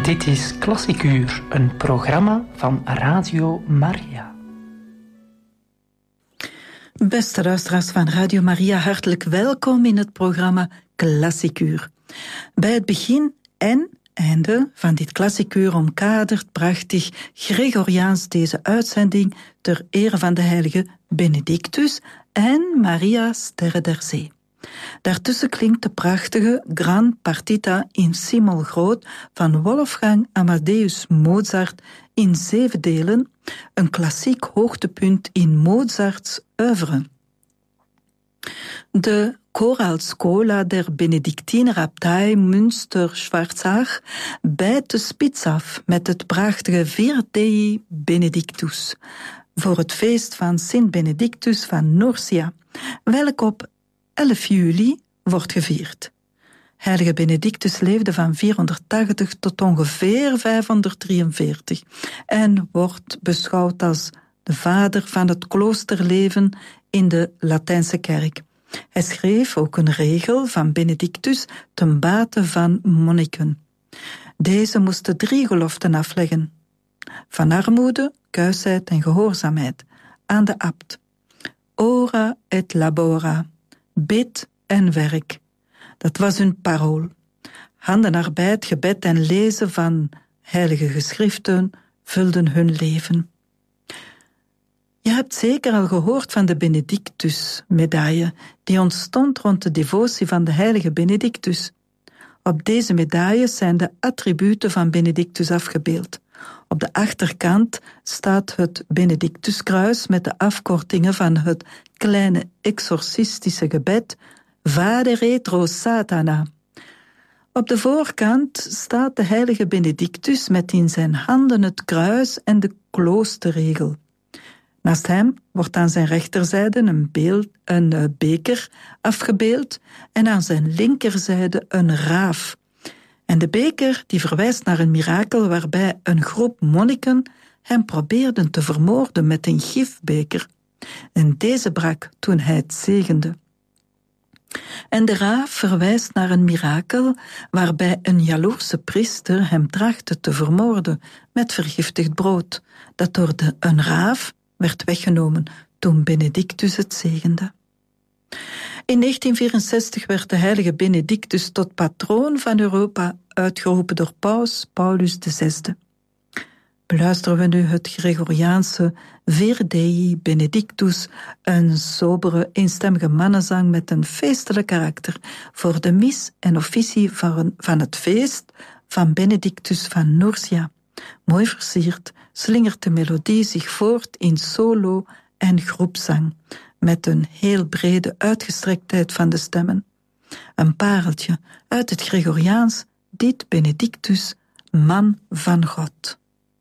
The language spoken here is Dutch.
Dit is Klassiek Uur, een programma van Radio Maria. Beste luisteraars van Radio Maria, hartelijk welkom in het programma Klassiek Uur. Bij het begin en einde van dit Klassiek Uur omkadert prachtig Gregoriaans deze uitzending ter ere van de heilige Benedictus en Maria Sterre der Zee. Daartussen klinkt de prachtige Gran Partita in si mol groot van Wolfgang Amadeus Mozart in 7 delen, een klassiek hoogtepunt in Mozarts oeuvre. De Choralschola der Benedictinerabtij Münster-Schwarzach bijt de spits af met het prachtige Vir Dei Benedictus voor het feest van Sint Benedictus van Nursia, welk op 11 juli wordt gevierd. Heilige Benedictus leefde van 480 tot ongeveer 543 en wordt beschouwd als de vader van het kloosterleven in de Latijnse kerk. Hij schreef ook een regel van Benedictus ten bate van monniken. Deze moesten 3 geloften afleggen: van armoede, kuisheid en gehoorzaamheid aan de abt. Ora et labora, bid en werk. Dat was hun parool. Handenarbeid, gebed en lezen van heilige geschriften vulden hun leven. Je hebt zeker al gehoord van de Benedictus-medaille, die ontstond rond de devotie van de heilige Benedictus. Op deze medailles zijn de attributen van Benedictus afgebeeld. Op de achterkant staat het Benedictuskruis met de afkortingen van het kleine exorcistische gebed Vade retro Satana. Op de voorkant staat de heilige Benedictus met in zijn handen het kruis en de kloosterregel. Naast hem wordt aan zijn rechterzijde een beker afgebeeld en aan zijn linkerzijde een raaf. En de beker die verwijst naar een mirakel waarbij een groep monniken hem probeerden te vermoorden met een gifbeker. En deze brak toen hij het zegende. En de raaf verwijst naar een mirakel waarbij een jaloerse priester hem trachtte te vermoorden met vergiftigd brood, dat door een raaf werd weggenomen toen Benedictus het zegende. In 1964 werd de heilige Benedictus tot patroon van Europa uitgeroepen door paus Paulus VI. Beluisteren we nu het Gregoriaanse Vir Dei Benedictus, een sobere, eenstemmige mannenzang met een feestelijk karakter voor de mis en officie van het feest van Benedictus van Nursia. Mooi versierd slingert de melodie zich voort in solo en groepzang, met een heel brede uitgestrektheid van de stemmen. Een pareltje uit het Gregoriaans, dit Benedictus, man van God.